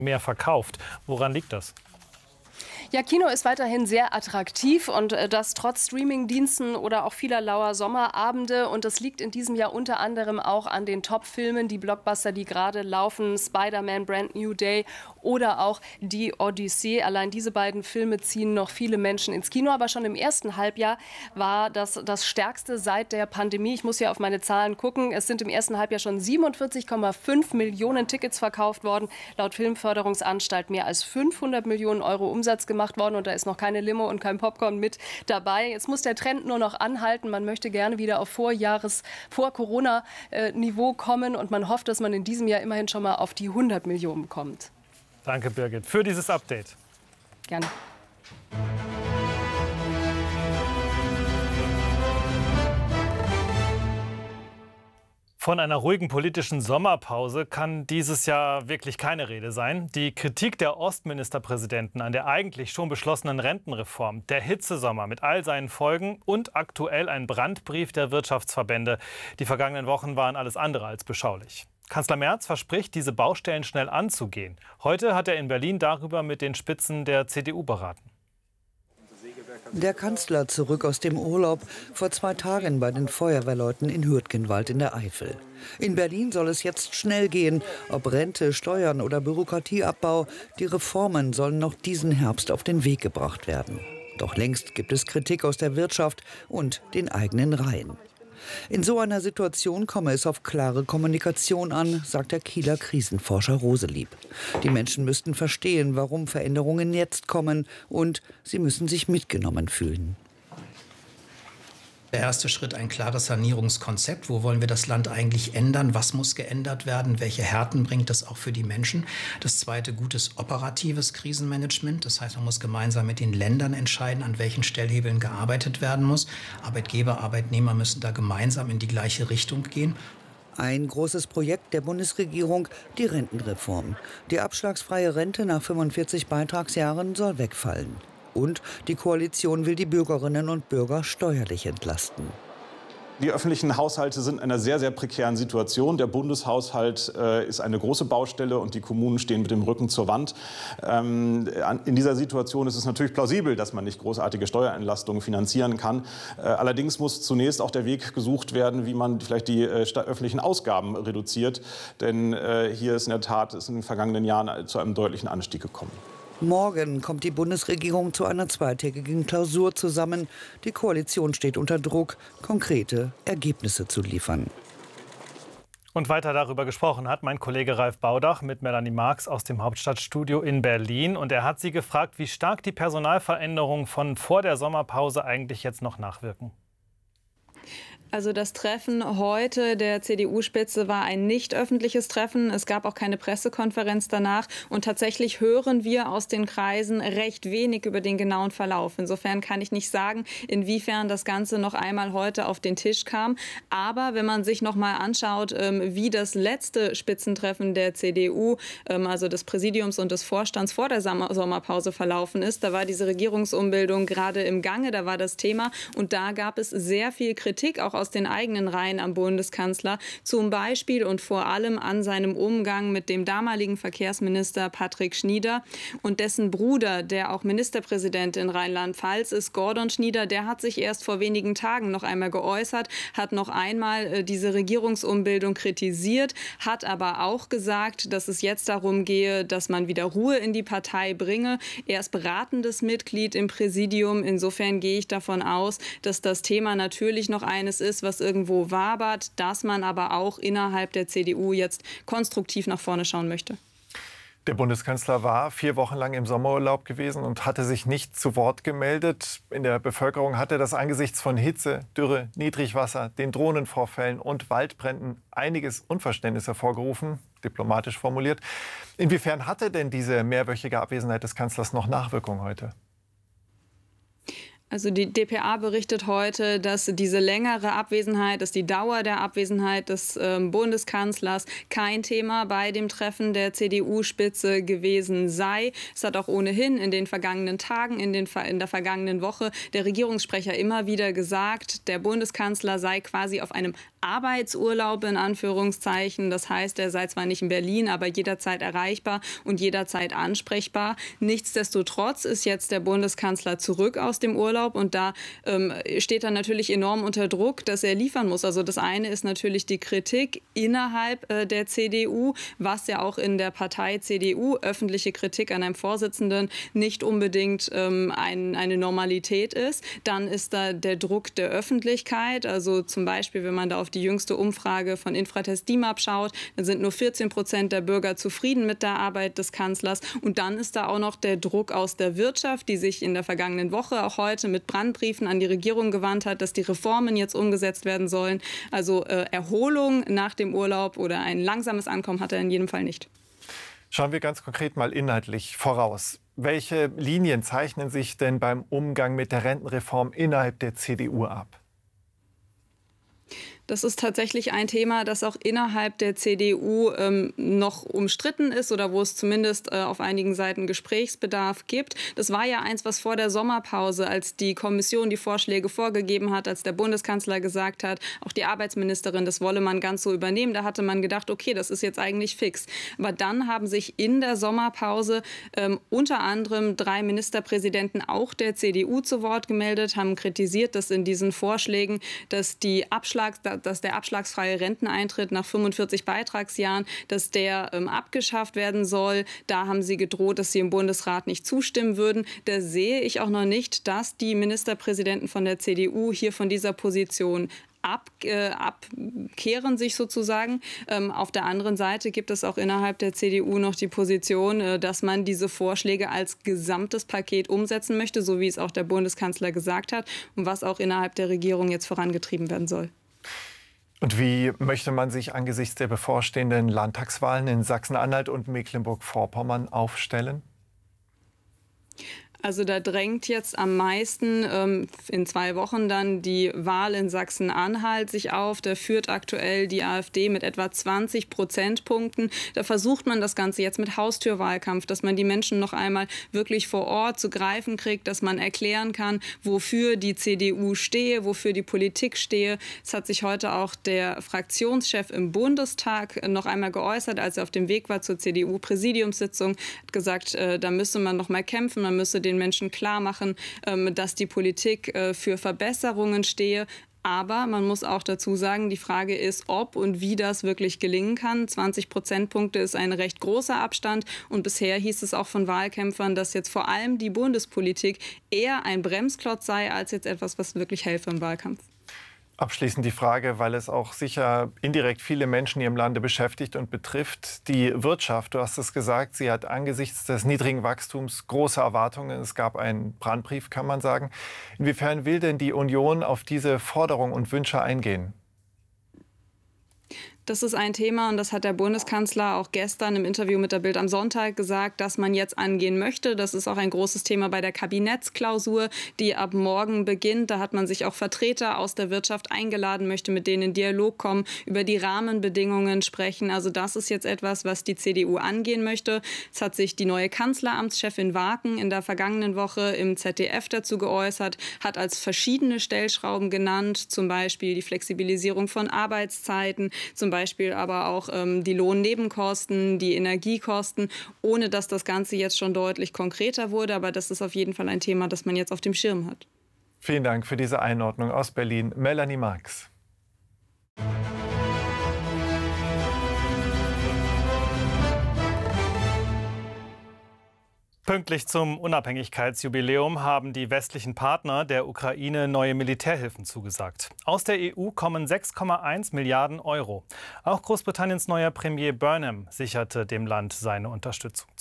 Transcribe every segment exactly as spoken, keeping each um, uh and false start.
mehr verkauft. Woran liegt das? Ja, Kino ist weiterhin sehr attraktiv und das trotz Streamingdiensten oder auch vieler lauer Sommerabende. Und das liegt in diesem Jahr unter anderem auch an den Top-Filmen, die Blockbuster, die gerade laufen, Spider-Man, Brand New Day oder auch die Odyssee. Allein diese beiden Filme ziehen noch viele Menschen ins Kino. Aber schon im ersten Halbjahr war das das stärkste seit der Pandemie. Ich muss hier auf meine Zahlen gucken. Es sind im ersten Halbjahr schon siebenundvierzig Komma fünf Millionen Tickets verkauft worden. Laut Filmförderungsanstalt mehr als fünfhundert Millionen Euro Umsatz gemacht worden und da ist noch keine Limo und kein Popcorn mit dabei. Jetzt muss der Trend nur noch anhalten. Man möchte gerne wieder auf Vorjahres-, Vor-Corona-Niveau kommen und man hofft, dass man in diesem Jahr immerhin schon mal auf die hundert Millionen kommt. Danke, Birgit, für dieses Update. Gerne. Von einer ruhigen politischen Sommerpause kann dieses Jahr wirklich keine Rede sein. Die Kritik der Ostministerpräsidenten an der eigentlich schon beschlossenen Rentenreform, der Hitzesommer mit all seinen Folgen und aktuell ein Brandbrief der Wirtschaftsverbände. Die vergangenen Wochen waren alles andere als beschaulich. Kanzler Merz verspricht, diese Baustellen schnell anzugehen. Heute hat er in Berlin darüber mit den Spitzen der C D U beraten. Der Kanzler zurück aus dem Urlaub, vor zwei Tagen bei den Feuerwehrleuten in Hürtgenwald in der Eifel. In Berlin soll es jetzt schnell gehen, ob Rente, Steuern oder Bürokratieabbau. Die Reformen sollen noch diesen Herbst auf den Weg gebracht werden. Doch längst gibt es Kritik aus der Wirtschaft und den eigenen Reihen. In so einer Situation komme es auf klare Kommunikation an, sagt der Kieler Krisenforscher Roselieb. Die Menschen müssten verstehen, warum Veränderungen jetzt kommen und sie müssen sich mitgenommen fühlen. Der erste Schritt, ein klares Sanierungskonzept. Wo wollen wir das Land eigentlich ändern? Was muss geändert werden? Welche Härten bringt das auch für die Menschen? Das zweite, gutes operatives Krisenmanagement. Das heißt, man muss gemeinsam mit den Ländern entscheiden, an welchen Stellhebeln gearbeitet werden muss. Arbeitgeber, Arbeitnehmer müssen da gemeinsam in die gleiche Richtung gehen. Ein großes Projekt der Bundesregierung, die Rentenreform. Die abschlagsfreie Rente nach fünfundvierzig Beitragsjahren soll wegfallen. Und die Koalition will die Bürgerinnen und Bürger steuerlich entlasten. Die öffentlichen Haushalte sind in einer sehr, sehr prekären Situation. Der Bundeshaushalt äh, ist eine große Baustelle und die Kommunen stehen mit dem Rücken zur Wand. Ähm, in dieser Situation ist es natürlich plausibel, dass man nicht großartige Steuerentlastungen finanzieren kann. Äh, allerdings muss zunächst auch der Weg gesucht werden, wie man vielleicht die äh, öffentlichen Ausgaben reduziert. Denn äh, hier ist in der Tat ist in den vergangenen Jahren zu einem deutlichen Anstieg gekommen. Morgen kommt die Bundesregierung zu einer zweitägigen Klausur zusammen. Die Koalition steht unter Druck, konkrete Ergebnisse zu liefern. Und weiter darüber gesprochen hat mein Kollege Ralf Baudach mit Melanie Marx aus dem Hauptstadtstudio in Berlin. Und er hat sie gefragt, wie stark die Personalveränderungen von vor der Sommerpause eigentlich jetzt noch nachwirken. Also das Treffen heute der C D U-Spitze war ein nicht öffentliches Treffen. Es gab auch keine Pressekonferenz danach. Und tatsächlich hören wir aus den Kreisen recht wenig über den genauen Verlauf. Insofern kann ich nicht sagen, inwiefern das Ganze noch einmal heute auf den Tisch kam. Aber wenn man sich noch mal anschaut, wie das letzte Spitzentreffen der C D U, also des Präsidiums und des Vorstands vor der Sommerpause verlaufen ist, da war diese Regierungsumbildung gerade im Gange, da war das Thema. Und da gab es sehr viel Kritik, auch aus den eigenen Reihen am Bundeskanzler, zum Beispiel und vor allem an seinem Umgang mit dem damaligen Verkehrsminister Patrick Schnieder und dessen Bruder, der auch Ministerpräsident in Rheinland-Pfalz ist, Gordon Schnieder, der hat sich erst vor wenigen Tagen noch einmal geäußert, hat noch einmal äh, diese Regierungsumbildung kritisiert, hat aber auch gesagt, dass es jetzt darum gehe, dass man wieder Ruhe in die Partei bringe. Er ist beratendes Mitglied im Präsidium. Insofern gehe ich davon aus, dass das Thema natürlich noch eines ist, was irgendwo wabert, dass man aber auch innerhalb der C D U jetzt konstruktiv nach vorne schauen möchte. Der Bundeskanzler war vier Wochen lang im Sommerurlaub gewesen und hatte sich nicht zu Wort gemeldet. In der Bevölkerung hatte das angesichts von Hitze, Dürre, Niedrigwasser, den Drohnenvorfällen und Waldbränden einiges Unverständnis hervorgerufen, diplomatisch formuliert. Inwiefern hatte denn diese mehrwöchige Abwesenheit des Kanzlers noch Nachwirkungen heute? Also die d p a berichtet heute, dass diese längere Abwesenheit, dass die Dauer der Abwesenheit des äh, Bundeskanzlers kein Thema bei dem Treffen der C D U-Spitze gewesen sei. Es hat auch ohnehin in den vergangenen Tagen, in, den, in der vergangenen Woche der Regierungssprecher immer wieder gesagt, der Bundeskanzler sei quasi auf einem Arbeitsurlaub in Anführungszeichen. Das heißt, er sei zwar nicht in Berlin, aber jederzeit erreichbar und jederzeit ansprechbar. Nichtsdestotrotz ist jetzt der Bundeskanzler zurück aus dem Urlaub. Und da ähm, steht er natürlich enorm unter Druck, dass er liefern muss. Also das eine ist natürlich die Kritik innerhalb äh, der C D U, was ja auch in der Partei C D U öffentliche Kritik an einem Vorsitzenden nicht unbedingt ähm, ein, eine Normalität ist. Dann ist da der Druck der Öffentlichkeit. Also zum Beispiel, wenn man da auf die jüngste Umfrage von Infratest D I M A P schaut, dann sind nur vierzehn Prozent der Bürger zufrieden mit der Arbeit des Kanzlers. Und dann ist da auch noch der Druck aus der Wirtschaft, die sich in der vergangenen Woche auch heute mit Brandbriefen an die Regierung gewandt hat, dass die Reformen jetzt umgesetzt werden sollen. Also äh, Erholung nach dem Urlaub oder ein langsames Ankommen hat er in jedem Fall nicht. Schauen wir ganz konkret mal inhaltlich voraus. Welche Linien zeichnen sich denn beim Umgang mit der Rentenreform innerhalb der C D U ab? Das ist tatsächlich ein Thema, das auch innerhalb der C D U ähm, noch umstritten ist oder wo es zumindest äh, auf einigen Seiten Gesprächsbedarf gibt. Das war ja eins, was vor der Sommerpause, als die Kommission die Vorschläge vorgegeben hat, als der Bundeskanzler gesagt hat, auch die Arbeitsministerin, das wolle man ganz so übernehmen. Da hatte man gedacht, okay, das ist jetzt eigentlich fix. Aber dann haben sich in der Sommerpause ähm, unter anderem drei Ministerpräsidenten auch der C D U zu Wort gemeldet, haben kritisiert, dass in diesen Vorschlägen, dass die Abschlags dass der abschlagsfreie Renteneintritt nach fünfundvierzig Beitragsjahren, dass der ähm, abgeschafft werden soll. Da haben sie gedroht, dass sie im Bundesrat nicht zustimmen würden. Da sehe ich auch noch nicht, dass die Ministerpräsidenten von der C D U hier von dieser Position Ab, äh, abkehren sich sozusagen. Ähm, auf der anderen Seite gibt es auch innerhalb der C D U noch die Position, äh, dass man diese Vorschläge als gesamtes Paket umsetzen möchte, so wie es auch der Bundeskanzler gesagt hat und was auch innerhalb der Regierung jetzt vorangetrieben werden soll. Und wie möchte man sich angesichts der bevorstehenden Landtagswahlen in Sachsen-Anhalt und Mecklenburg-Vorpommern aufstellen? Also da drängt jetzt am meisten ähm, in zwei Wochen dann die Wahl in Sachsen-Anhalt sich auf. Da führt aktuell die AfD mit etwa zwanzig Prozentpunkten. Da versucht man das Ganze jetzt mit Haustürwahlkampf, dass man die Menschen noch einmal wirklich vor Ort zu greifen kriegt, dass man erklären kann, wofür die C D U stehe, wofür die Politik stehe. Es hat sich heute auch der Fraktionschef im Bundestag noch einmal geäußert, als er auf dem Weg war zur C D U-Präsidiumssitzung, hat gesagt, äh, da müsse man noch mal kämpfen, man müsse den den Menschen klar machen, dass die Politik für Verbesserungen stehe. Aber man muss auch dazu sagen, die Frage ist, ob und wie das wirklich gelingen kann. zwanzig Prozentpunkte ist ein recht großer Abstand. Und bisher hieß es auch von Wahlkämpfern, dass jetzt vor allem die Bundespolitik eher ein Bremsklotz sei, als jetzt etwas, was wirklich helfe im Wahlkampf. Abschließend die Frage, weil es auch sicher indirekt viele Menschen in Ihrem Lande beschäftigt und betrifft. Die Wirtschaft, du hast es gesagt, sie hat angesichts des niedrigen Wachstums große Erwartungen. Es gab einen Brandbrief, kann man sagen. Inwiefern will denn die Union auf diese Forderungen und Wünsche eingehen? Das ist ein Thema und das hat der Bundeskanzler auch gestern im Interview mit der Bild am Sonntag gesagt, dass man jetzt angehen möchte. Das ist auch ein großes Thema bei der Kabinettsklausur, die ab morgen beginnt. Da hat man sich auch Vertreter aus der Wirtschaft eingeladen, möchte mit denen in Dialog kommen, über die Rahmenbedingungen sprechen. Also das ist jetzt etwas, was die C D U angehen möchte. Es hat sich die neue Kanzleramtschefin Waken in der vergangenen Woche im Z D F dazu geäußert, hat als verschiedene Stellschrauben genannt, zum Beispiel die Flexibilisierung von Arbeitszeiten, zum Beispiel aber auch ähm, die Lohnnebenkosten, die Energiekosten, ohne dass das Ganze jetzt schon deutlich konkreter wurde. Aber das ist auf jeden Fall ein Thema, das man jetzt auf dem Schirm hat. Vielen Dank für diese Einordnung aus Berlin. Melanie Marx. Pünktlich zum Unabhängigkeitsjubiläum haben die westlichen Partner der Ukraine neue Militärhilfen zugesagt. Aus der E U kommen sechs Komma eins Milliarden Euro. Auch Großbritanniens neuer Premier Burnham sicherte dem Land seine Unterstützung zu.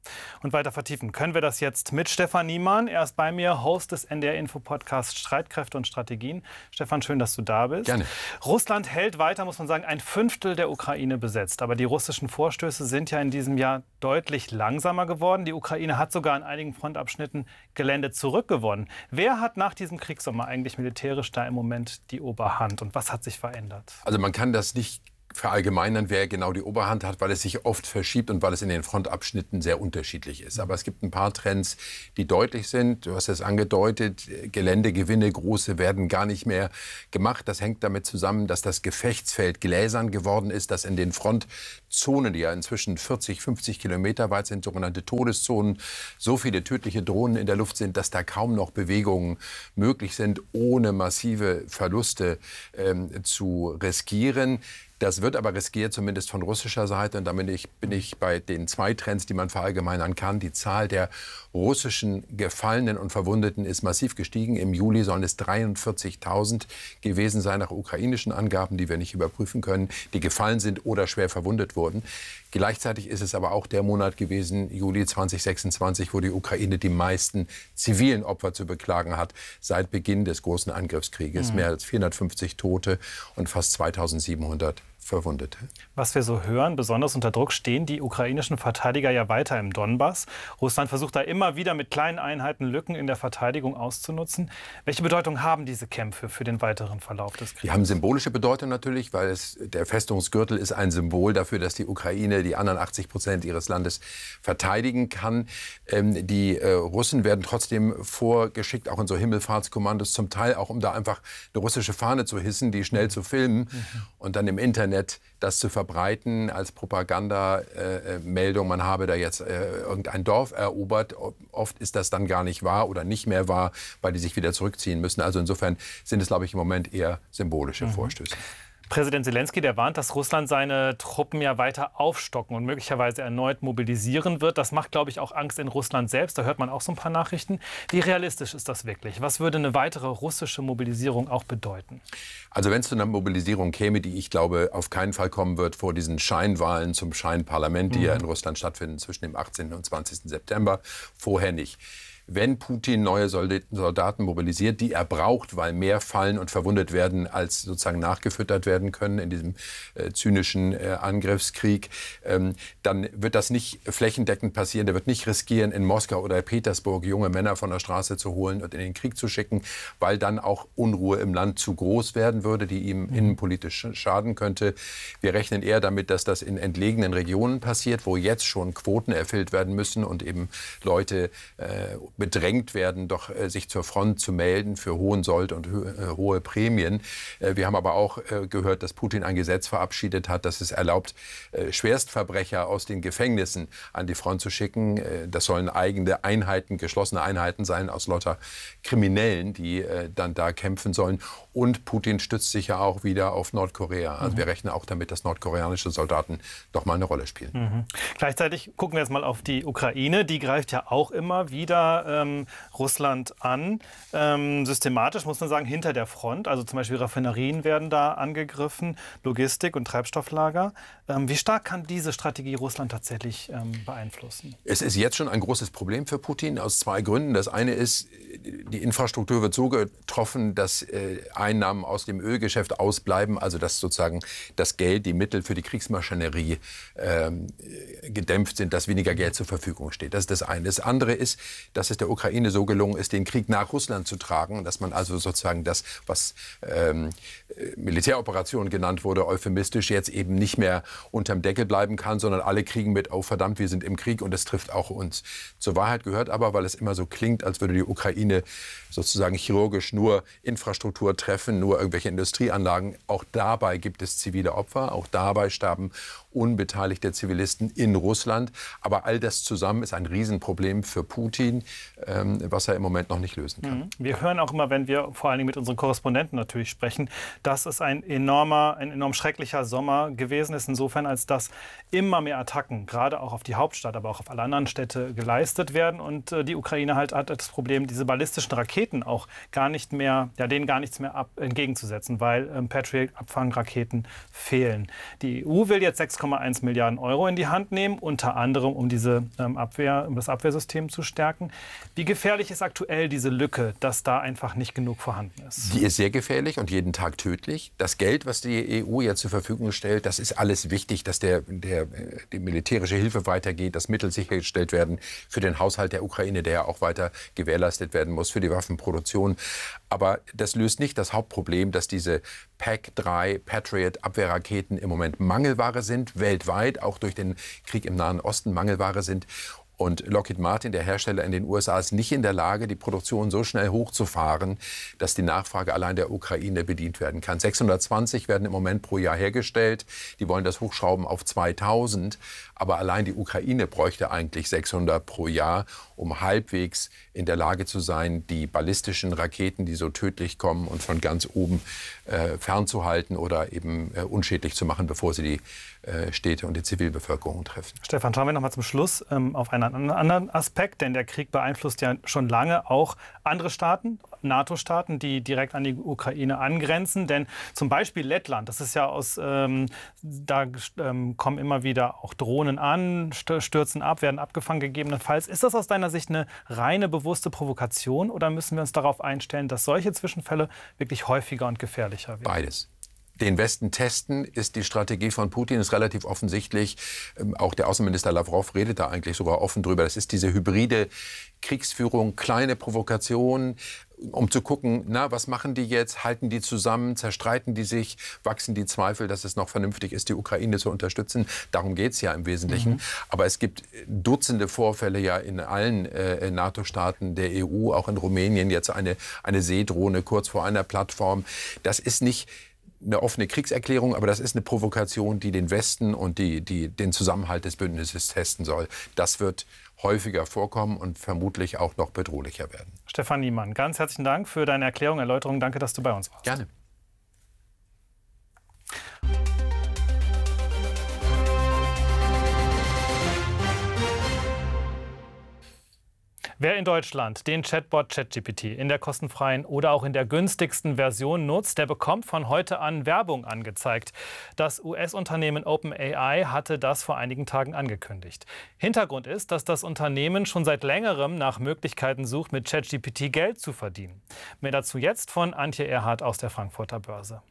Und weiter vertiefen können wir das jetzt mit Stefan Niemann. Er ist bei mir, Host des N D R-Info-Podcasts Streitkräfte und Strategien. Stefan, schön, dass du da bist. Gerne. Russland hält weiter, muss man sagen, ein Fünftel der Ukraine besetzt. Aber die russischen Vorstöße sind ja in diesem Jahr deutlich langsamer geworden. Die Ukraine hat sogar an einigen Frontabschnitten Gelände zurückgewonnen. Wer hat nach diesem Kriegssommer eigentlich militärisch da im Moment die Oberhand? Und was hat sich verändert? Also man kann das nicht verallgemeinern, wer genau die Oberhand hat, weil es sich oft verschiebt und weil es in den Frontabschnitten sehr unterschiedlich ist. Aber es gibt ein paar Trends, die deutlich sind. Du hast es angedeutet, Geländegewinne, große, werden gar nicht mehr gemacht. Das hängt damit zusammen, dass das Gefechtsfeld gläsern geworden ist, dass in den Frontzonen, die ja inzwischen vierzig, fünfzig Kilometer weit sind, sogenannte Todeszonen, so viele tödliche Drohnen in der Luft sind, dass da kaum noch Bewegungen möglich sind, ohne massive Verluste ähm, zu riskieren. Das wird aber riskiert, zumindest von russischer Seite. Und damit bin ich, bin ich bei den zwei Trends, die man verallgemeinern kann. Die Zahl der russischen Gefallenen und Verwundeten ist massiv gestiegen. Im Juli sollen es dreiundvierzigtausend gewesen sein, nach ukrainischen Angaben, die wir nicht überprüfen können, die gefallen sind oder schwer verwundet wurden. Gleichzeitig ist es aber auch der Monat gewesen, Juli zweitausendsechsundzwanzig, wo die Ukraine die meisten zivilen Opfer zu beklagen hat seit Beginn des großen Angriffskrieges. Mhm. Mehr als vierhundertfünfzig Tote und fast zweitausendsiebenhundert Verwundete. Was wir so hören, besonders unter Druck stehen die ukrainischen Verteidiger ja weiter im Donbass. Russland versucht da immer wieder mit kleinen Einheiten Lücken in der Verteidigung auszunutzen. Welche Bedeutung haben diese Kämpfe für den weiteren Verlauf des Krieges? Die haben symbolische Bedeutung natürlich, weil es, der Festungsgürtel ist ein Symbol dafür, dass die Ukraine die anderen achtzig Prozent ihres Landes verteidigen kann. Ähm, die äh, Russen werden trotzdem vorgeschickt, auch in so Himmelfahrtskommandos, zum Teil auch, um da einfach eine russische Fahne zu hissen, die schnell zu filmen mhm. und dann im Internet das zu verbreiten als Propagandameldung, äh, man habe da jetzt äh, irgendein Dorf erobert. Oft ist das dann gar nicht wahr oder nicht mehr wahr, weil die sich wieder zurückziehen müssen. Also insofern sind es, glaube ich, im Moment eher symbolische mhm. Vorstöße. Präsident Zelensky, der warnt, dass Russland seine Truppen ja weiter aufstocken und möglicherweise erneut mobilisieren wird. Das macht, glaube ich, auch Angst in Russland selbst. Da hört man auch so ein paar Nachrichten. Wie realistisch ist das wirklich? Was würde eine weitere russische Mobilisierung auch bedeuten? Also wenn es zu einer Mobilisierung käme, die ich glaube auf keinen Fall kommen wird vor diesen Scheinwahlen zum Scheinparlament, die mhm. ja in Russland stattfinden zwischen dem achtzehnten und zwanzigsten September, vorher nicht. Wenn Putin neue Soldaten mobilisiert, die er braucht, weil mehr fallen und verwundet werden, als sozusagen nachgefüttert werden können in diesem äh, zynischen äh, Angriffskrieg, ähm, dann wird das nicht flächendeckend passieren. Der wird nicht riskieren, in Moskau oder Petersburg junge Männer von der Straße zu holen und in den Krieg zu schicken, weil dann auch Unruhe im Land zu groß werden würde, die ihm mhm. innenpolitisch schaden könnte. Wir rechnen eher damit, dass das in entlegenen Regionen passiert, wo jetzt schon Quoten erfüllt werden müssen und eben Leute äh, bedrängt werden, doch äh, sich zur Front zu melden für hohen Sold und äh, hohe Prämien. Äh, wir haben aber auch äh, gehört, dass Putin ein Gesetz verabschiedet hat, das es erlaubt, äh, Schwerstverbrecher aus den Gefängnissen an die Front zu schicken. Äh, das sollen eigene Einheiten, geschlossene Einheiten sein aus lauter Kriminellen, die äh, dann da kämpfen sollen. Und Putin stützt sich ja auch wieder auf Nordkorea. Also mhm. wir rechnen auch damit, dass nordkoreanische Soldaten doch mal eine Rolle spielen. Mhm. Gleichzeitig gucken wir jetzt mal auf die Ukraine. Die greift ja auch immer wieder ähm, Russland an. Ähm, systematisch, muss man sagen, hinter der Front. Also zum Beispiel Raffinerien werden da angegriffen, Logistik und Treibstofflager. Ähm, wie stark kann diese Strategie Russland tatsächlich ähm, beeinflussen? Es ist jetzt schon ein großes Problem für Putin aus zwei Gründen. Das eine ist, die Infrastruktur wird so getroffen, dass äh, Einnahmen aus dem Ölgeschäft ausbleiben, also dass sozusagen das Geld, die Mittel für die Kriegsmaschinerie ähm, gedämpft sind, dass weniger Geld zur Verfügung steht. Das ist das eine. Das andere ist, dass es der Ukraine so gelungen ist, den Krieg nach Russland zu tragen, dass man also sozusagen das, was ähm, Militäroperation genannt wurde, euphemistisch jetzt eben nicht mehr unterm Deckel bleiben kann, sondern alle kriegen mit, oh verdammt, wir sind im Krieg und es trifft auch uns. Zur Wahrheit gehört aber, weil es immer so klingt, als würde die Ukraine sozusagen chirurgisch nur Infrastruktur treffen, nur irgendwelche Industrieanlagen. Auch dabei gibt es zivile Opfer, auch dabei sterben unbeteiligte Zivilisten in Russland. Aber all das zusammen ist ein Riesenproblem für Putin. was er im Moment noch nicht lösen kann. Wir hören auch immer, wenn wir vor allen Dingen mit unseren Korrespondenten natürlich sprechen, dass es ein enormer, ein enorm schrecklicher Sommer gewesen ist, insofern als dass immer mehr Attacken, gerade auch auf die Hauptstadt, aber auch auf alle anderen Städte geleistet werden. Und äh, die Ukraine halt hat das Problem, diese ballistischen Raketen auch gar nicht mehr, ja, denen gar nichts mehr ab, entgegenzusetzen, weil ähm, Patriot-Abfangraketen fehlen. Die E U will jetzt sechs Komma eins Milliarden Euro in die Hand nehmen, unter anderem um diese ähm, Abwehr, um das Abwehrsystem zu stärken. Wie gefährlich ist aktuell diese Lücke, dass da einfach nicht genug vorhanden ist? Die ist sehr gefährlich und jeden Tag tödlich. Das Geld, was die E U jetzt zur Verfügung stellt, das ist alles wichtig, dass der, der, die militärische Hilfe weitergeht, dass Mittel sichergestellt werden für den Haushalt der Ukraine, der ja auch weiter gewährleistet werden muss, für die Waffenproduktion. Aber das löst nicht das Hauptproblem, dass diese P A C drei Patriot-Abwehrraketen im Moment Mangelware sind, weltweit, auch durch den Krieg im Nahen Osten Mangelware sind. Und Lockheed Martin, der Hersteller in den U S A, ist nicht in der Lage, die Produktion so schnell hochzufahren, dass die Nachfrage allein der Ukraine bedient werden kann. sechshundertzwanzig werden im Moment pro Jahr hergestellt. Die wollen das hochschrauben auf zweitausend. Aber allein die Ukraine bräuchte eigentlich sechshundert pro Jahr, um halbwegs in der Lage zu sein, die ballistischen Raketen, die so tödlich kommen und von ganz oben äh, fernzuhalten oder eben äh, unschädlich zu machen, bevor sie die äh, Städte und die Zivilbevölkerung treffen. Stefan, schauen wir noch mal zum Schluss ähm, auf einen anderen Aspekt, denn der Krieg beeinflusst ja schon lange auch andere Staaten, NATO-Staaten, die direkt an die Ukraine angrenzen. Denn zum Beispiel Lettland, das ist ja aus, ähm, da ähm, kommen immer wieder auch Drohnen an, stürzen ab, werden abgefangen gegebenenfalls. Ist das aus deiner Sicht eine reine bewusste Provokation oder müssen wir uns darauf einstellen, dass solche Zwischenfälle wirklich häufiger und gefährlicher werden? Beides. Den Westen testen ist die Strategie von Putin, ist relativ offensichtlich. Auch der Außenminister Lavrov redet da eigentlich sogar offen drüber. Das ist diese hybride Kriegsführung, kleine Provokationen, um zu gucken, na, was machen die jetzt? Halten die zusammen? Zerstreiten die sich? Wachsen die Zweifel, dass es noch vernünftig ist, die Ukraine zu unterstützen? Darum geht es ja im Wesentlichen. Mhm. Aber es gibt Dutzende Vorfälle ja in allen äh, NATO-Staaten der E U, auch in Rumänien jetzt eine, eine Seedrohne kurz vor einer Plattform. Das ist nicht eine offene Kriegserklärung, aber das ist eine Provokation, die den Westen und die, die, den Zusammenhalt des Bündnisses testen soll. Das wird häufiger vorkommen und vermutlich auch noch bedrohlicher werden. Stefan Niemann, ganz herzlichen Dank für deine Erklärung, Erläuterung. Danke, dass du bei uns warst. Gerne. Wer in Deutschland den Chatbot ChatGPT in der kostenfreien oder auch in der günstigsten Version nutzt, der bekommt von heute an Werbung angezeigt. Das U S-Unternehmen OpenAI hatte das vor einigen Tagen angekündigt. Hintergrund ist, dass das Unternehmen schon seit längerem nach Möglichkeiten sucht, mit ChatGPT Geld zu verdienen. Mehr dazu jetzt von Antje Erhardt aus der Frankfurter Börse.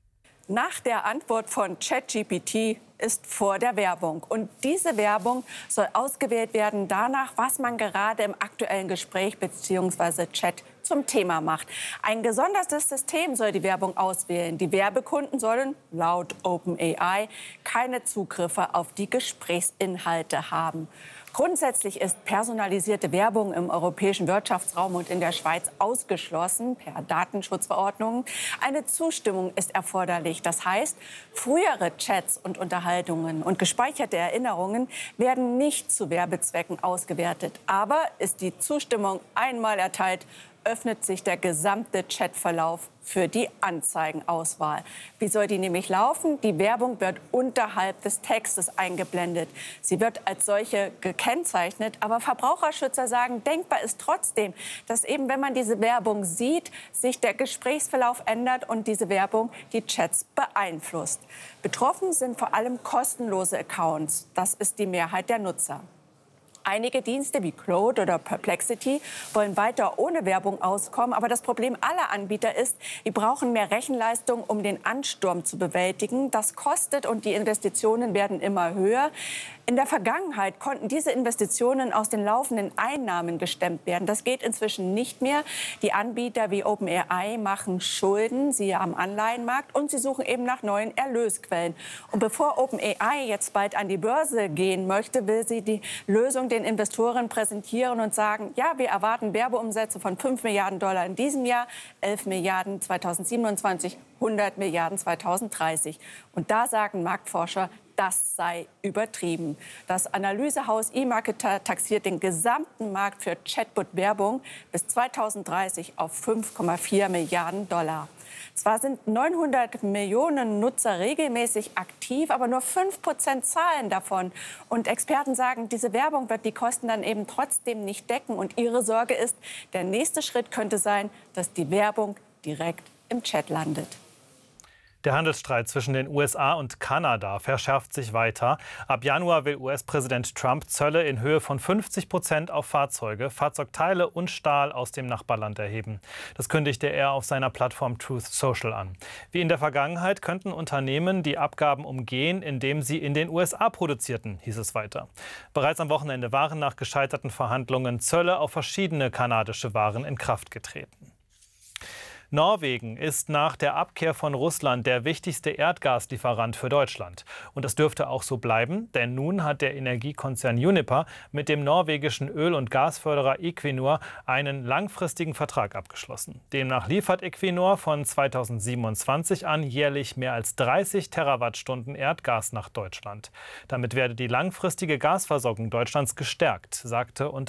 Nach der Antwort von ChatGPT ist vor der Werbung. Und diese Werbung soll ausgewählt werden danach, was man gerade im aktuellen Gespräch bzw. Chat zum Thema macht. Ein gesondertes System soll die Werbung auswählen. Die Werbekunden sollen laut OpenAI keine Zugriffe auf die Gesprächsinhalte haben. Grundsätzlich ist personalisierte Werbung im europäischen Wirtschaftsraum und in der Schweiz ausgeschlossen per Datenschutzverordnung. Eine Zustimmung ist erforderlich. Das heißt, frühere Chats und Unterhaltungen und gespeicherte Erinnerungen werden nicht zu Werbezwecken ausgewertet. Aber ist die Zustimmung einmal erteilt, öffnet sich der gesamte Chatverlauf für die Anzeigenauswahl. Wie soll die nämlich laufen? Die Werbung wird unterhalb des Textes eingeblendet. Sie wird als solche gekennzeichnet, aber Verbraucherschützer sagen, denkbar ist trotzdem, dass eben, wenn man diese Werbung sieht, sich der Gesprächsverlauf ändert und diese Werbung die Chats beeinflusst. Betroffen sind vor allem kostenlose Accounts. Das ist die Mehrheit der Nutzer. Einige Dienste wie Claude oder Perplexity wollen weiter ohne Werbung auskommen. Aber das Problem aller Anbieter ist, die brauchen mehr Rechenleistung, um den Ansturm zu bewältigen. Das kostet und die Investitionen werden immer höher. In der Vergangenheit konnten diese Investitionen aus den laufenden Einnahmen gestemmt werden. Das geht inzwischen nicht mehr. Die Anbieter wie OpenAI machen Schulden, siehe am Anleihenmarkt, und sie suchen eben nach neuen Erlösquellen. Und bevor OpenAI jetzt bald an die Börse gehen möchte, will sie die Lösung den Investoren präsentieren und sagen, ja, wir erwarten Werbeumsätze von fünf Milliarden Dollar in diesem Jahr, elf Milliarden zweitausendsiebenundzwanzig, hundert Milliarden zweitausenddreißig. Und da sagen Marktforscher, das sei übertrieben. Das Analysehaus eMarketer taxiert den gesamten Markt für Chatbot-Werbung bis zweitausenddreißig auf fünf Komma vier Milliarden Dollar. Zwar sind neunhundert Millionen Nutzer regelmäßig aktiv, aber nur fünf Prozent zahlen davon. Und Experten sagen, diese Werbung wird die Kosten dann eben trotzdem nicht decken. Und ihre Sorge ist, der nächste Schritt könnte sein, dass die Werbung direkt im Chat landet. Der Handelsstreit zwischen den U S A und Kanada verschärft sich weiter. Ab Januar will U S-Präsident Trump Zölle in Höhe von fünfzig Prozent auf Fahrzeuge, Fahrzeugteile und Stahl aus dem Nachbarland erheben. Das kündigte er auf seiner Plattform Truth Social an. Wie in der Vergangenheit könnten Unternehmen die Abgaben umgehen, indem sie in den U S A produzierten, hieß es weiter. Bereits am Wochenende waren nach gescheiterten Verhandlungen Zölle auf verschiedene kanadische Waren in Kraft getreten. Norwegen ist nach der Abkehr von Russland der wichtigste Erdgaslieferant für Deutschland. Und das dürfte auch so bleiben, denn nun hat der Energiekonzern Uniper mit dem norwegischen Öl- und Gasförderer Equinor einen langfristigen Vertrag abgeschlossen. Demnach liefert Equinor von zweitausendsiebenundzwanzig an jährlich mehr als dreißig Terawattstunden Erdgas nach Deutschland. Damit werde die langfristige Gasversorgung Deutschlands gestärkt, sagte unter